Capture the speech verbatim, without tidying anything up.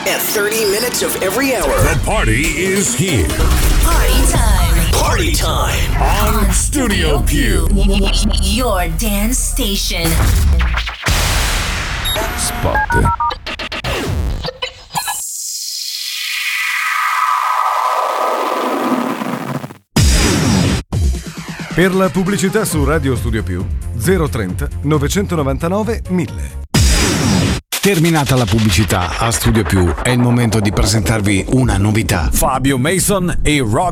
at thirty minutes of every hour. The party is here. Party time. Party time. On Studio Più. Your dance station. Spot. Per la pubblicità su Radio Studio Più zero trenta novecentonovantanove mille. Terminata la pubblicità a Studio Più, è il momento di presentarvi una novità. Fabio Mason e Rock